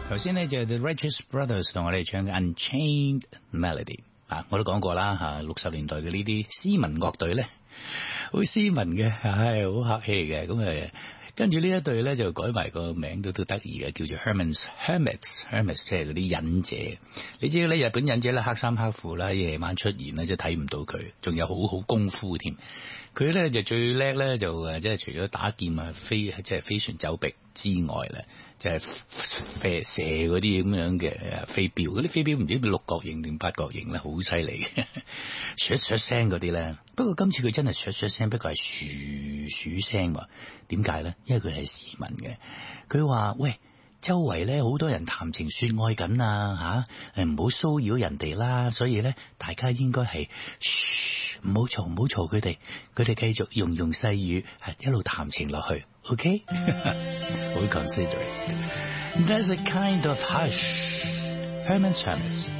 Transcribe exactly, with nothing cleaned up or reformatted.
頭先呢就係 The Righteous Brothers 同我哋唱嘅 Unchained Melody 啊，我都講過啦吓，六十年代嘅呢啲斯文樂隊咧，好斯文嘅，係好客氣嘅，咁誒。跟住呢一隊咧就改埋個名都都得意嘅，叫做 Herman's Hermits Hermits 即係嗰啲忍者。你知咧日本忍者咧黑衫黑褲啦，夜晚出現咧即係睇唔到佢，仲有好好功夫添。佢咧就最叻咧就誒，即係除咗打劍啊、飛即係飛船走壁之外咧，就係射射嗰啲咁樣嘅飛鏢。嗰啲飛鏢唔知六角形定八角形咧，好犀利嘅，唰唰聲嗰啲咧。不過今次佢真係唰唰聲，不過係噓噓聲喎。點解咧？因為佢係市民嘅。佢話：喂，周圍咧好多人談情說愛緊啊，吓，誒唔好騷擾人哋啦。所以咧，大家應該係噓，唔好嘈，唔好嘈佢哋，佢哋繼續融融細語，係一路談情落去。OK， 好 considerate。There's a kind of hush. Herman's Hermits.